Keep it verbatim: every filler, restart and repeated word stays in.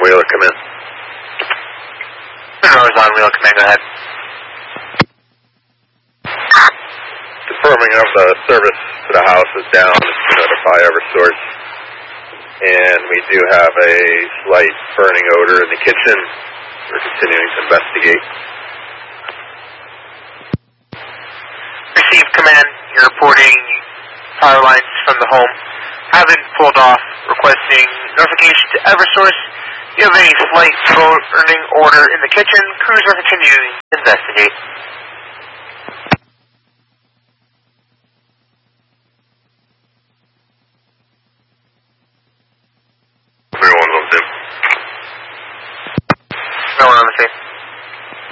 Wheeler, come in. Monroe's on Wheeler, come in, go ahead. Confirming of the service to the house is down to notify Eversource. And we do have a slight burning odor in the kitchen. We're continuing to investigate. Received, command. You're reporting power lines from the home have been pulled off, requesting notification to Eversource. You have a slight burning odor in the kitchen. Crews are continuing to investigate.